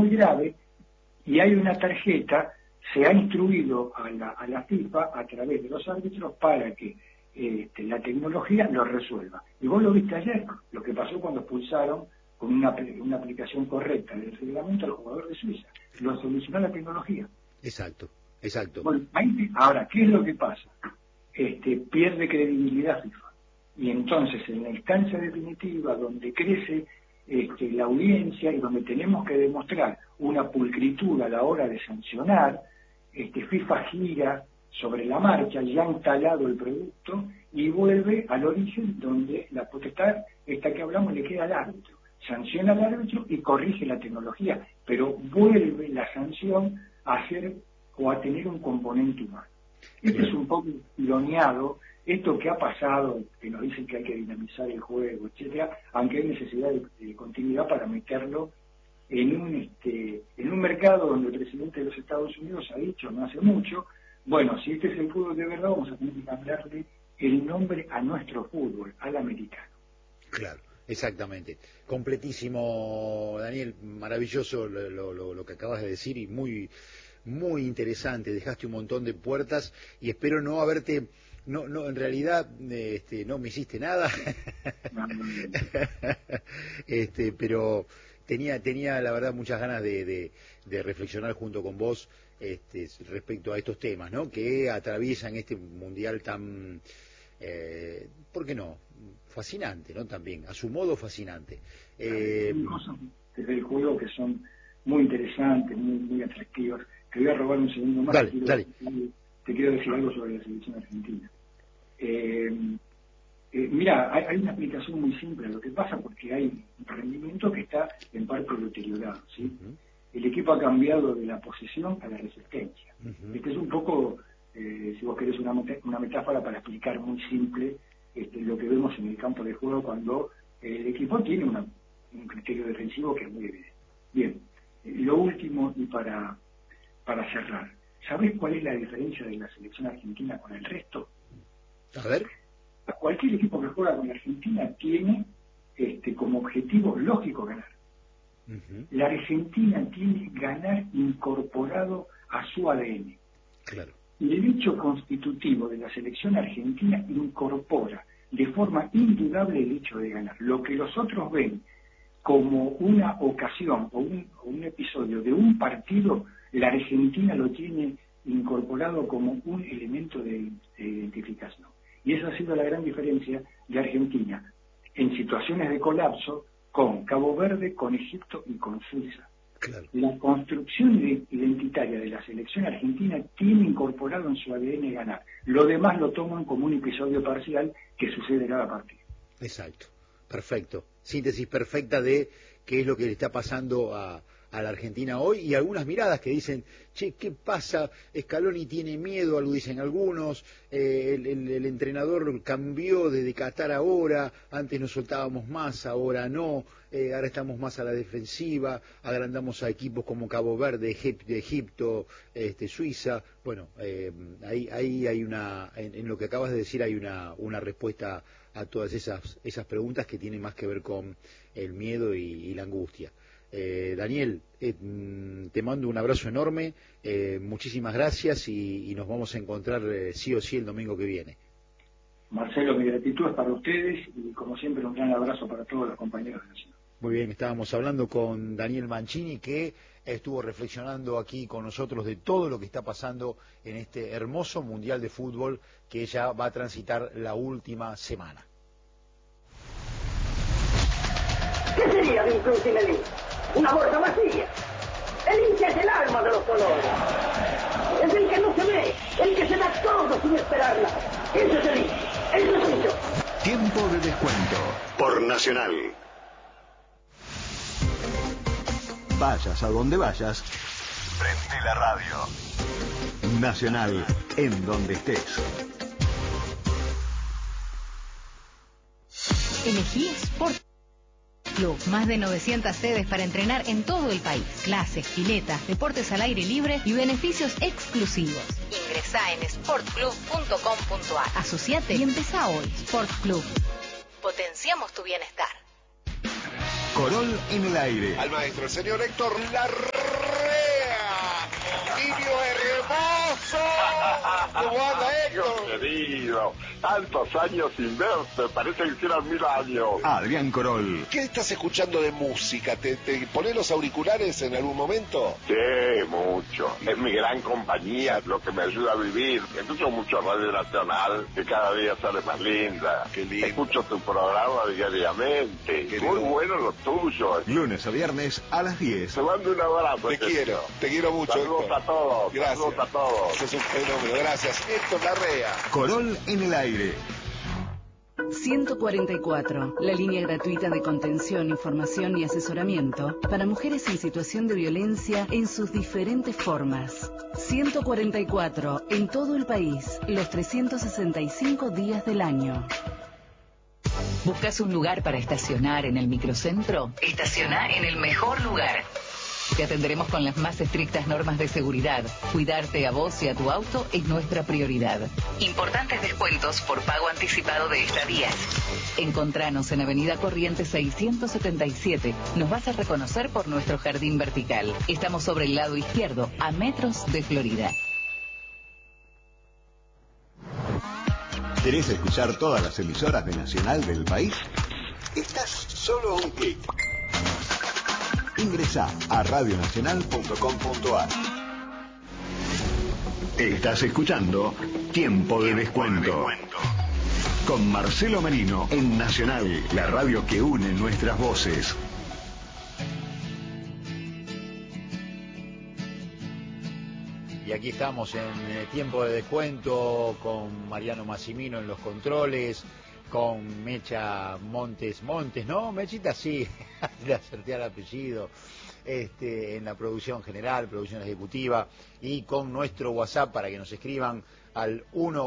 muy grave y hay una tarjeta, se ha instruido a la FIFA a través de los árbitros para que la tecnología lo resuelva. Y vos lo viste ayer, lo que pasó cuando expulsaron con una aplicación correcta del reglamento al jugador de Suiza. Lo solucionó la tecnología. Exacto. Bueno, ahora, ¿qué es lo que pasa? Pierde credibilidad FIFA. Y entonces, en la instancia definitiva, donde crece la audiencia y donde tenemos que demostrar una pulcritud a la hora de sancionar, FIFA gira sobre la marcha, ya ha instalado el producto y vuelve al origen donde la potestad, esta que hablamos, le queda al árbitro. Sanciona al árbitro y corrige la tecnología, pero vuelve la sanción a ser o a tener un componente humano. Este es un poco ironeado, esto que ha pasado, que nos dicen que hay que dinamizar el juego, etcétera, aunque hay necesidad de continuidad para meterlo en un mercado donde el presidente de los Estados Unidos ha dicho no hace mucho, bueno, si este es el fútbol de verdad, vamos a tener que cambiarle el nombre a nuestro fútbol, al americano. Claro, exactamente. Completísimo, Daniel, maravilloso lo que acabas de decir y muy, muy interesante. Dejaste un montón de puertas y espero no haberte... No, en realidad, no me hiciste nada, pero tenía la verdad muchas ganas de reflexionar junto con vos respecto a estos temas, ¿no? Que atraviesan este mundial tan, ¿por qué no? Fascinante, ¿no? También, a su modo fascinante. Hay cosas desde el juego que son muy interesantes, muy atractivas. Te voy a robar un segundo más. Dale. Te quiero decir algo sobre la selección argentina. Mira, hay una aplicación muy simple a lo que pasa porque hay un rendimiento que está en parte deteriorado, ¿sí? Uh-huh. El equipo ha cambiado de la posesión a la resistencia. Uh-huh. Este es un poco, si vos querés, una metáfora para explicar muy simple lo que vemos en el campo de juego cuando el equipo tiene un criterio defensivo que es muy evidente. Bien, lo último y para cerrar. ¿Sabés cuál es la diferencia de la selección argentina con el resto? A ver. Cualquier equipo que juega con la Argentina tiene como objetivo lógico ganar. Uh-huh. La Argentina tiene ganar incorporado a su ADN. Claro. Y el hecho constitutivo de la selección argentina incorpora de forma indudable el hecho de ganar. Lo que los otros ven como una ocasión o un episodio de un partido, la Argentina lo tiene incorporado como un elemento de identificación. Y esa ha sido la gran diferencia de Argentina en situaciones de colapso con Cabo Verde, con Egipto y con Suiza. Claro. La construcción identitaria de la selección argentina tiene incorporado en su ADN ganar. Lo demás lo toman como un episodio parcial que sucede cada partido. Exacto, perfecto. Síntesis perfecta de qué es lo que le está pasando a la Argentina hoy y algunas miradas que dicen, che, ¿qué pasa? Scaloni tiene miedo, algo dicen algunos, el entrenador cambió desde Qatar ahora, antes nos soltábamos más, ahora no, ahora estamos más a la defensiva, agrandamos a equipos como Cabo Verde, Egipto, Suiza, bueno, ahí hay una, en lo que acabas de decir hay una respuesta a todas esas preguntas que tienen más que ver con el miedo y la angustia. Daniel, te mando un abrazo enorme, muchísimas gracias y nos vamos a encontrar sí o sí el domingo que viene. Marcelo, mi gratitud es para ustedes y como siempre un gran abrazo para todos los compañeros de Nación. Muy bien, estábamos hablando con Daniel Mancini que estuvo reflexionando aquí con nosotros de todo lo que está pasando en este hermoso Mundial de Fútbol que ya va a transitar la última semana. ¿Qué sería de un club sin el hincha? Una borda vacía. El hincha es el alma de los colores. Es el que no se ve, el que se da todo sin esperarla. Ese es el hincha, ese es yo. Tiempo de descuento por Nacional. Vayas a donde vayas, prende la radio. Nacional, en donde estés. Elegí Sport Club, más de 900 sedes para entrenar en todo el país. Clases, piletas, deportes al aire libre y beneficios exclusivos. Ingresá en sportclub.com.ar. Asociate y empezá hoy. Sport Club. Potenciamos tu bienestar. Corol en el aire. Al maestro, el señor Héctor Larrea. Niño hermoso. ¿Cómo anda, Héctor? Querido, tantos años sin verte, parece que hicieran 1000 años. Adrián Corol. ¿Qué estás escuchando de música? ¿Te pones los auriculares en algún momento? Sí, mucho. Es mi gran compañía, lo que me ayuda a vivir. Escucho mucho Radio Nacional, que cada día sale más linda. Qué lindo. Escucho tu programa diariamente. Qué Muy lindo. bueno lo tuyo. Lunes a viernes a las 10. Te mando un abrazo. Te quiero mucho, Saludos Héctor. a todos. Gracias. Saludos a todos. Sos un fenómeno, gracias. Héctor Larrea. Corol en el aire. 144, la línea gratuita de contención, información y asesoramiento para mujeres en situación de violencia en sus diferentes formas. 144, en todo el país, los 365 días del año. ¿Buscas un lugar para estacionar en el microcentro? Estaciona en el mejor lugar. Te atenderemos con las más estrictas normas de seguridad. Cuidarte a vos y a tu auto es nuestra prioridad. Importantes descuentos por pago anticipado de estadías. Encontranos en Avenida Corrientes 677. Nos vas a reconocer por nuestro jardín vertical. Estamos sobre el lado izquierdo, a metros de Florida. ¿Querés escuchar todas las emisoras de Nacional del país? Estás solo a un clic. Ingresá a radionacional.com.ar. Estás escuchando Tiempo de Descuento. Con Marcelo Marino en Nacional, la radio que une nuestras voces. Y aquí estamos en Tiempo de Descuento con Mariano Massimino en los controles, con Mecha Montes, ¿no? Mechita sí, le acerté al apellido, en la producción general, producción ejecutiva, y con nuestro WhatsApp para que nos escriban al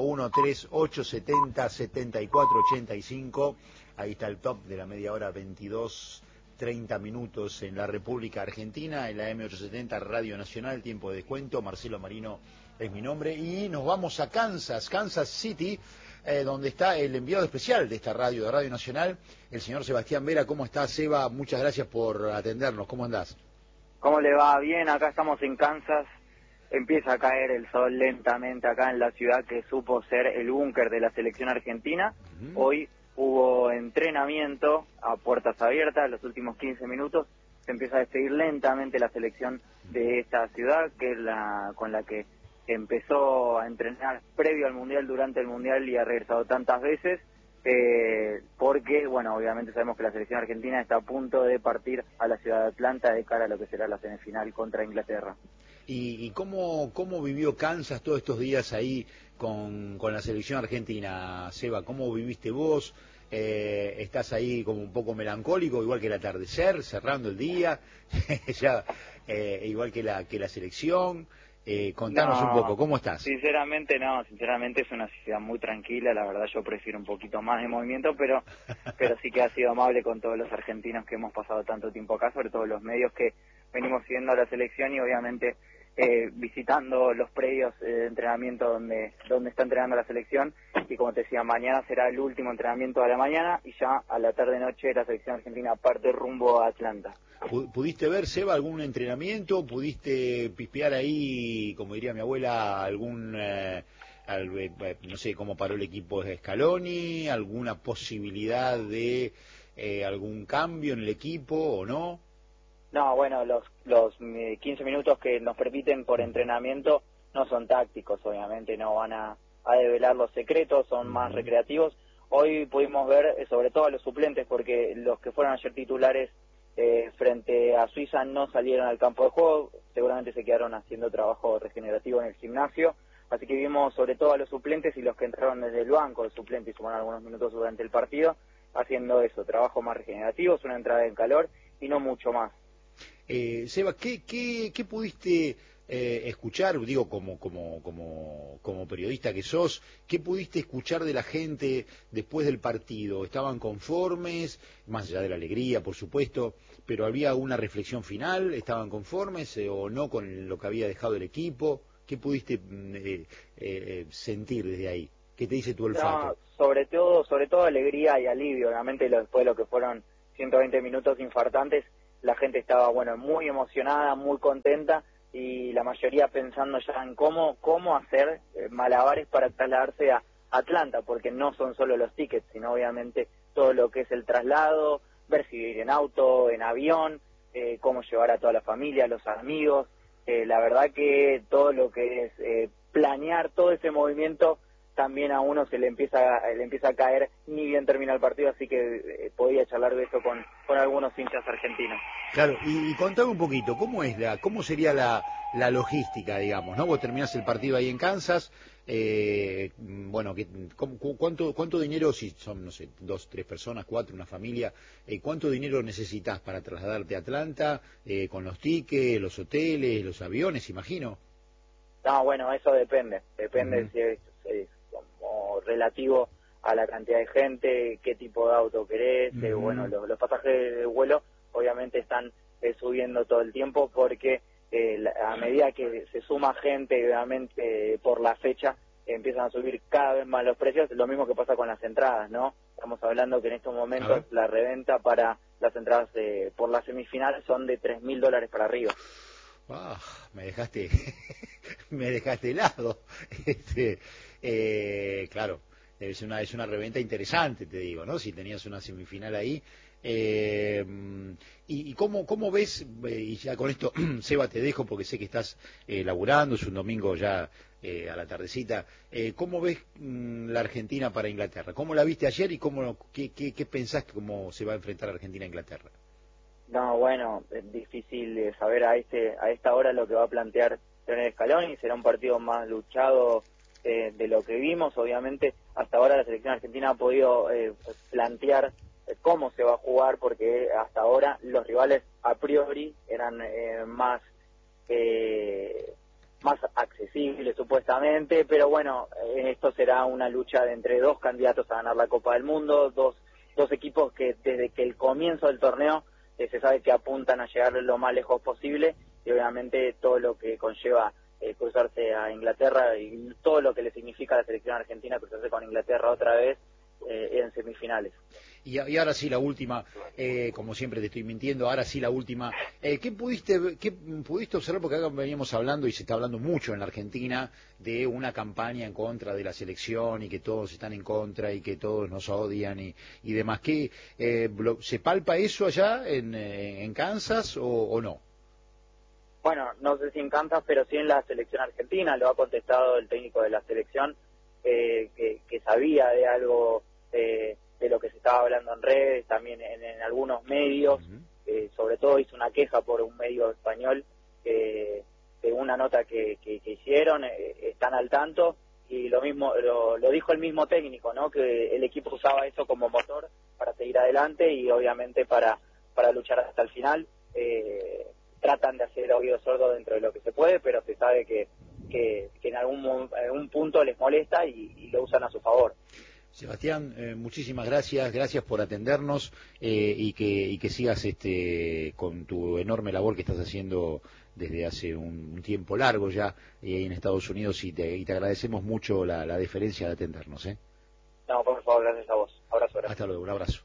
113-870-7485, ahí está el top de la media hora, 22:30 minutos en la República Argentina, en la M870 Radio Nacional, Tiempo de Descuento. Marcelo Marino es mi nombre, y nos vamos a Kansas City, donde está el enviado especial de esta radio, de Radio Nacional, el señor Sebastián Vera. ¿Cómo estás, Seba? Muchas gracias por atendernos. ¿Cómo andás? ¿Cómo le va? Bien, acá estamos en Kansas. Empieza a caer el sol lentamente acá en la ciudad que supo ser el búnker de la selección argentina. Hoy hubo entrenamiento a puertas abiertas, los últimos 15 minutos. Se empieza a despedir lentamente la selección de esta ciudad, que es con la que empezó a entrenar previo al Mundial, durante el Mundial, y ha regresado tantas veces, porque, bueno, obviamente sabemos que la selección argentina está a punto de partir a la ciudad de Atlanta de cara a lo que será la semifinal contra Inglaterra. ¿Y cómo vivió Kansas todos estos días ahí con la selección argentina, Seba? ¿Cómo viviste vos? ¿Estás ahí como un poco melancólico, igual que el atardecer, cerrando el día, ya igual que la selección? Contanos un poco, ¿cómo estás? Sinceramente es una ciudad muy tranquila, la verdad yo prefiero un poquito más de movimiento, pero sí que ha sido amable con todos los argentinos que hemos pasado tanto tiempo acá, sobre todo los medios que venimos siguiendo a la selección y obviamente visitando los predios de entrenamiento donde está entrenando la selección, y como te decía, mañana será el último entrenamiento de la mañana y ya a la tarde-noche la selección argentina parte rumbo a Atlanta. ¿Pudiste ver, Seba, algún entrenamiento? ¿Pudiste pispear ahí, como diría mi abuela, algún, no sé, cómo paró el equipo de Scaloni? ¿Alguna posibilidad de algún cambio en el equipo o no? No, bueno, los 15 minutos que nos permiten por entrenamiento no son tácticos, obviamente, no van a develar los secretos, son más recreativos. Hoy pudimos ver sobre todo a los suplentes, porque los que fueron ayer titulares frente a Suiza no salieron al campo de juego, seguramente se quedaron haciendo trabajo regenerativo en el gimnasio, así que vimos sobre todo a los suplentes y los que entraron desde el banco de suplentes y sumaron algunos minutos durante el partido, haciendo eso, trabajo más regenerativo, una entrada en calor y no mucho más. Seba, ¿qué pudiste escuchar, digo, como periodista que sos, qué pudiste escuchar de la gente después del partido? ¿Estaban conformes, más allá de la alegría, por supuesto, pero había una reflexión final? ¿Estaban conformes o no con lo que había dejado el equipo? ¿Qué pudiste sentir desde ahí? ¿Qué te dice tu olfato? No, sobre todo alegría y alivio, obviamente después de lo que fueron 120 minutos infartantes, la gente estaba, bueno, muy emocionada, muy contenta, y la mayoría pensando ya en cómo hacer malabares para trasladarse a Atlanta, porque no son solo los tickets, sino obviamente todo lo que es el traslado, ver si ir en auto, en avión, cómo llevar a toda la familia, a los amigos. La verdad que todo lo que es planear todo ese movimiento, también a uno se le empieza a caer ni bien termina el partido, así que podía charlar de eso con algunos hinchas argentinos. Claro, y contame un poquito, ¿cómo sería la logística, digamos, ¿no? Vos terminás el partido ahí en Kansas, bueno, ¿cuánto dinero, si son, no sé, 2, 3 personas, 4, una familia, cuánto dinero necesitas para trasladarte a Atlanta, con los tickets, los hoteles, los aviones, imagino? No, bueno, eso depende si es como relativo a la cantidad de gente, qué tipo de auto querés, bueno, los pasajes de vuelo obviamente están subiendo todo el tiempo, porque a medida que se suma gente, obviamente por la fecha empiezan a subir cada vez más los precios, lo mismo que pasa con las entradas, ¿no? Estamos hablando que en estos momentos la reventa para las entradas por la semifinal son de $3.000 para arriba. Me dejaste helado. Claro, es una reventa interesante, te digo, ¿no? Si tenías una semifinal ahí. ¿Y cómo ves, y ya con esto, Seba, te dejo porque sé que estás laburando, es un domingo ya a la tardecita, ¿cómo ves la Argentina para Inglaterra? ¿Cómo la viste ayer y qué pensás que cómo se va a enfrentar Argentina a Inglaterra? No, bueno, es difícil saber a esta hora lo que va a plantear Lionel Scaloni. Será un partido más luchado de lo que vimos. Obviamente, hasta ahora la selección argentina ha podido plantear cómo se va a jugar, porque hasta ahora los rivales a priori eran más accesibles supuestamente, pero bueno, esto será una lucha de entre dos candidatos a ganar la Copa del Mundo, dos equipos que desde que el comienzo del torneo se sabe que apuntan a llegar lo más lejos posible, y obviamente todo lo que conlleva cruzarse a Inglaterra y todo lo que le significa a la selección argentina cruzarse con Inglaterra otra vez en semifinales. Y ahora sí la última, como siempre te estoy mintiendo, ahora sí la última, ¿qué pudiste observar? Porque acá veníamos hablando y se está hablando mucho en la Argentina de una campaña en contra de la selección y que todos están en contra y que todos nos odian y demás. ¿Se palpa eso allá en Kansas o no? Bueno, no sé si en Kansas, pero sí en la selección argentina. Lo ha contestado el técnico de la selección, que sabía de algo de lo que se estaba hablando en redes, también en algunos medios. Sobre todo hizo una queja por un medio español de una nota que hicieron, están al tanto, y lo mismo lo dijo el mismo técnico, ¿no? Que el equipo usaba eso como motor para seguir adelante y obviamente para luchar hasta el final. Tratan de hacer oído sordo dentro de lo que se puede, pero se sabe que en algún punto les molesta y lo usan a su favor. Sebastián, muchísimas gracias por atendernos y que sigas con tu enorme labor que estás haciendo desde hace un tiempo largo ya en Estados Unidos, y te agradecemos mucho la deferencia de atendernos. No, por favor, gracias a vos. Abrazo. Hasta luego, un abrazo.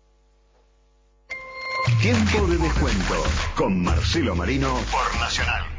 Tiempo de descuento con Marcelo Marino por Nacional.